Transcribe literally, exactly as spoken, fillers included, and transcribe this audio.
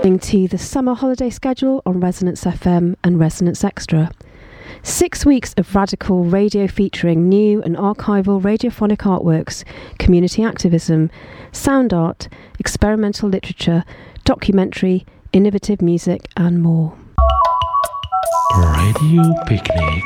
listening to the summer holiday schedule on Resonance F M and Resonance Extra. Six weeks of radical radio featuring new and archival radiophonic artworks, community activism, sound art, experimental literature, documentary, innovative music and more. Radio Picnic.